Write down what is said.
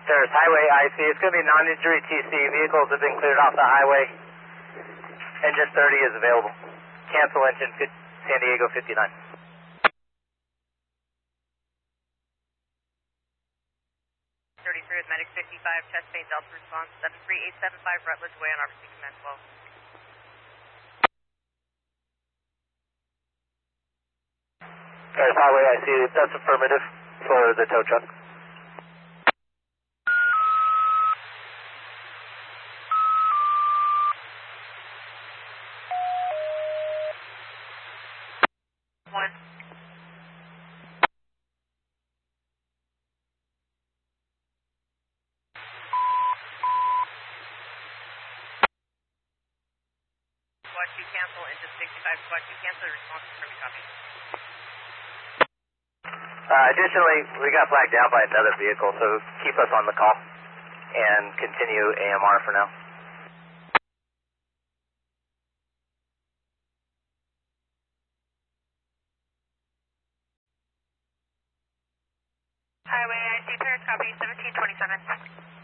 There's highway IC. It's going to be non-injury TC. Vehicles have been cleared off the highway. Engine 30 is available. Cancel engine San Diego 59. 33 with Medic 55, chest pain Delta response 73875 Rutledge Way on RBC Command 12. There's highway IC. That's affirmative for the tow truck. One. Squad 2 cancel, engine 65, Squad 2 cancel, response from copy. Additionally, we got flagged down by another vehicle, so keep us on the call and continue AMR for now. Highway IC, Paris copy, 1727.